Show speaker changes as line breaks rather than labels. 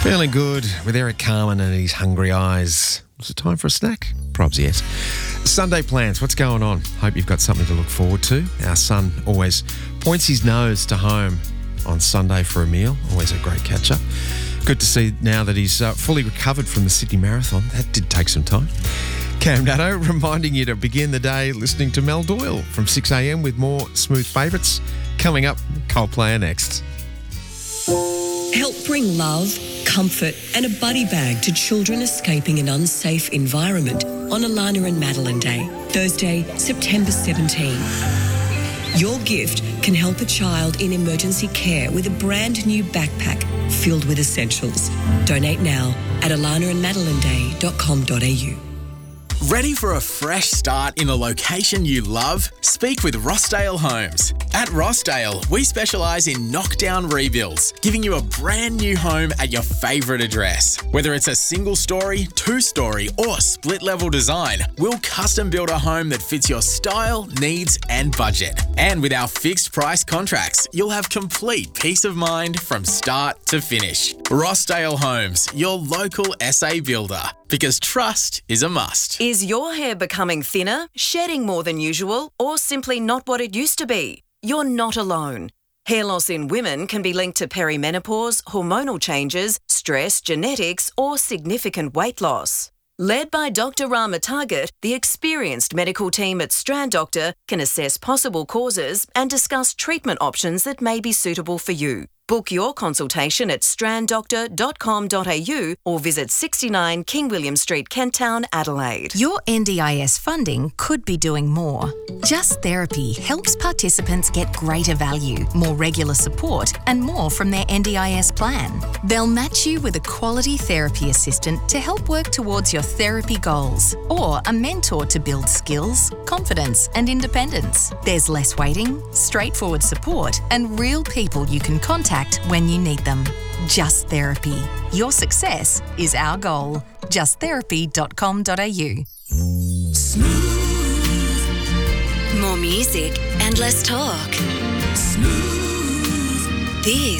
Feeling good with Eric Carmen and his hungry eyes. Is it time for a snack? Probs, yes. Sunday plans, what's going on? Hope you've got something to look forward to. Our son always points his nose to home on Sunday for a meal. Always a great catch-up. Good to see now that he's fully recovered from the Sydney Marathon. That did take some time. Cam Natto reminding you to begin the day listening to Mel Doyle from 6 a.m. with more smooth favourites. Coming up, Coldplay next.
Help bring love, comfort and a buddy bag to children escaping an unsafe environment on Alana and Madeline Day, Thursday, September 17. Your gift can help a child in emergency care with a brand new backpack filled with essentials. Donate now at alanaandmadelineday.com.au.
Ready for a fresh start in a location you love? Speak with Rossdale Homes. At Rossdale, we specialise in knockdown rebuilds, giving you a brand new home at your favourite address. Whether it's a single story, two-story or split-level design, we'll custom build a home that fits your style, needs and budget. And with our fixed price contracts, you'll have complete peace of mind from start to finish. Rossdale Homes, your local SA builder. Because trust is a must.
Is your hair becoming thinner, shedding more than usual, or simply not what it used to be? You're not alone. Hair loss in women can be linked to perimenopause, hormonal changes, stress, genetics, or significant weight loss. Led by Dr. Rama Target, the experienced medical team at Strand Doctor can assess possible causes and discuss treatment options that may be suitable for you. Book your consultation at stranddoctor.com.au or visit 69 King William Street, Kent Town, Adelaide.
Your NDIS funding could be doing more. Just Therapy helps participants get greater value, more regular support and more from their NDIS plan. They'll match you with a quality therapy assistant to help work towards your therapy goals or a mentor to build skills, confidence and independence. There's less waiting, straightforward support and real people you can contact when you need them. Just Therapy. Your success is our goal. justtherapy.com.au.
More music and less talk. This